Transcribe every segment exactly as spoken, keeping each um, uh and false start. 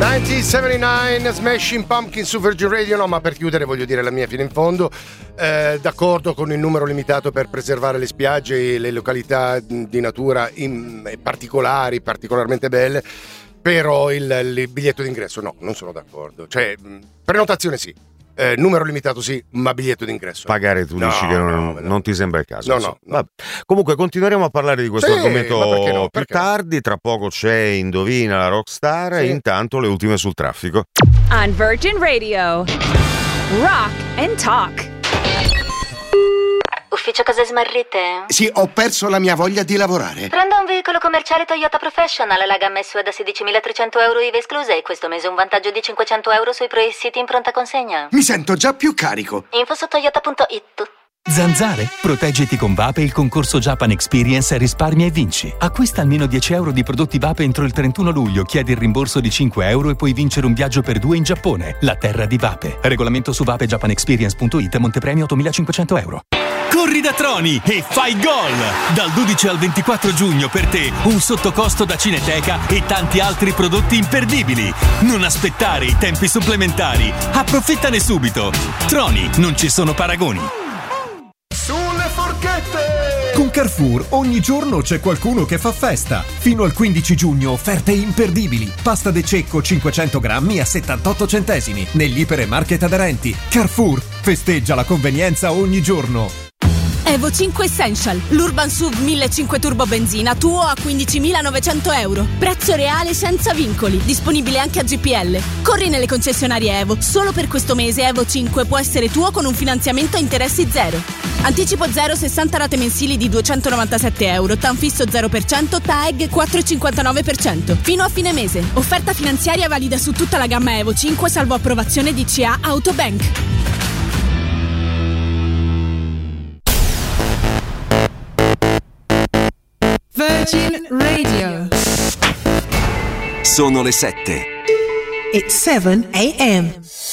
millenovecentosettantanove Smashing Pumpkins su Virgin Radio. No, ma per chiudere voglio dire la mia fino in fondo. Eh, d'accordo con il numero limitato per preservare le spiagge e le località di natura in, particolari, particolarmente belle, però il, il biglietto d'ingresso no, non sono d'accordo. Cioè, prenotazione sì. Eh, numero limitato sì, ma biglietto d'ingresso pagare tu no, dici che non, no, no. non ti sembra il caso. No, no, no. Vabbè. Comunque continueremo a parlare di questo sì, argomento no, più tardi. Tra poco c'è Indovina la Rockstar sì. E intanto le ultime sul traffico. On Virgin Radio, Rock and Talk. Ufficio cose smarrite? Sì, ho perso la mia voglia di lavorare. Prenda un veicolo commerciale Toyota Professional, la gamma S U V da sedicimilatrecento euro I V A esclusa e questo mese un vantaggio di cinquecento euro sui pre-siti in pronta consegna. Mi sento già più carico. Info su toyota punto it. Zanzare? Proteggiti con Vape il concorso Japan Experience Risparmia e vinci. Acquista almeno dieci euro di prodotti Vape entro il trentuno luglio, chiedi il rimborso di cinque euro e puoi vincere un viaggio per due in Giappone, la terra di Vape. Regolamento su vape japan experience punto it, montepremio ottomilacinquecento euro. Corri da Troni e fai gol! Dal dodici al ventiquattro giugno per te un sottocosto da Cineteca e tanti altri prodotti imperdibili. Non aspettare i tempi supplementari. Approfittane subito. Troni, non ci sono paragoni. Sulle forchette! Con Carrefour ogni giorno c'è qualcuno che fa festa. Fino al quindici giugno offerte imperdibili. Pasta de cecco cinquecento grammi a settantotto centesimi negli ipermarket aderenti. Carrefour festeggia la convenienza ogni giorno. Evo cinque Essential, l'Urban S U V millecinquecento turbo benzina tuo a quindicimilanovecento euro. Prezzo reale senza vincoli, disponibile anche a G P L. Corri nelle concessionarie Evo. Solo per questo mese Evo cinque può essere tuo con un finanziamento a interessi zero. Anticipo zero, sessanta rate mensili di duecentonovantasette euro, T A N fisso zero per cento, T A E G quattro virgola cinquantanove per cento. Fino a fine mese. Offerta finanziaria valida su tutta la gamma Evo cinque salvo approvazione D C A Autobank. Virgin Radio. Sono le sette. It's seven a.m.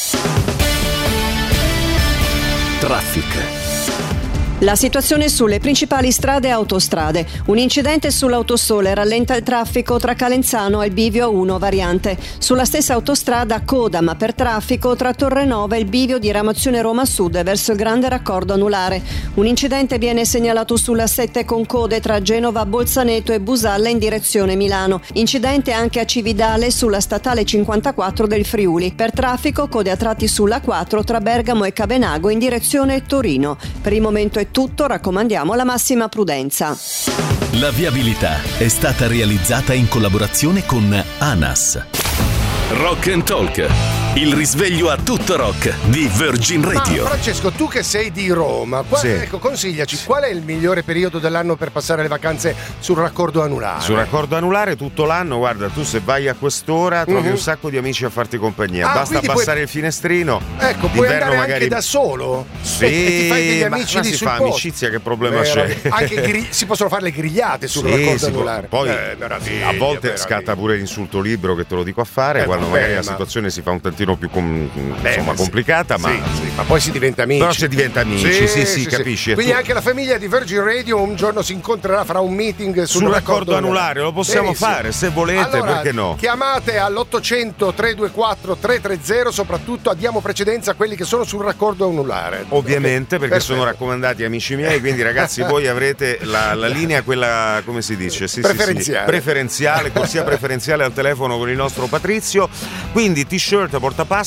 Traffic. La situazione sulle principali strade e autostrade. Un incidente sull'autosole rallenta il traffico tra Calenzano e il bivio uno variante. Sulla stessa autostrada coda, ma per traffico tra Torrenova e il bivio di Ramazione Roma Sud verso il grande raccordo anulare. Un incidente viene segnalato sulla sette con code tra Genova, Bolzaneto e Busalla in direzione Milano. Incidente anche a Cividale sulla statale cinquantaquattro del Friuli. Per traffico code a tratti sulla quattro tra Bergamo e Cavenago in direzione Torino. Per il momento è tutto, raccomandiamo la massima prudenza. La viabilità è stata realizzata in collaborazione con ANAS. Rock and Talk, il risveglio a tutto rock di Virgin Radio. Ma Francesco, tu che sei di Roma, qual, sì. ecco, consigliaci qual è il migliore periodo dell'anno per passare le vacanze sul raccordo anulare? Sul raccordo anulare tutto l'anno, guarda, tu se vai a quest'ora trovi uh-huh. un sacco di amici a farti compagnia. Ah, basta abbassare puoi... il finestrino. Ecco, puoi andare magari anche da solo. Sì, e, e ti fai degli ma, amici ma lì si sul fa posto. Amicizia, che problema Vero, c'è? Anche gri- si possono fare le grigliate sul sì, raccordo anulare. Poi eh, a volte scatta pure l'insulto libero, che te lo dico a fare, eh, quando vabbè, magari ma... la situazione si fa un tantino più com- Beh, insomma complicata, sì, ma... Sì, ma poi si diventa amici. Però si diventa amici, sì, sì, sì, sì capisci. Sì. Quindi anche la famiglia di Virgin Radio un giorno si incontrerà, farà un meeting sul, sul raccordo, raccordo anulare. Lo possiamo Benissimo. fare, se volete, allora, perché no? Chiamate all'ottocento tre due quattro tre tre zero, soprattutto diamo precedenza a quelli che sono sul raccordo anulare. Ovviamente, perché Perfetto. sono raccomandati amici miei, quindi ragazzi voi avrete la, la linea, quella, come si dice? Sì, preferenziale. Sì, sì. Preferenziale, corsia preferenziale al telefono con il nostro Patrizio. Quindi t-shirt, portapassi